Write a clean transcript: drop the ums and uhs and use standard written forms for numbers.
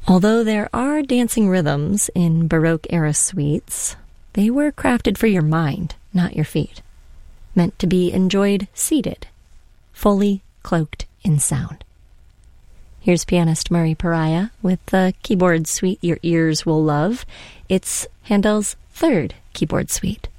Although there are dancing rhythms in Baroque-era suites, they were crafted for your mind, not your feet. Meant to be enjoyed seated, fully cloaked in sound. Here's pianist Murray Pariah with the keyboard suite your ears will love. It's Handel's third keyboard suite.